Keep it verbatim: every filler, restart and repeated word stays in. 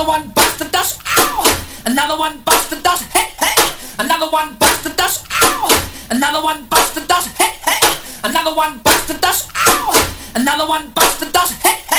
one bites the dust, ow! Another one bites the dust, hey, hey! Another one bites the dust, ow! Another one bites the dust, hey, hey! Another one bites the dust, ow! Another one bites the dust, hey, hey!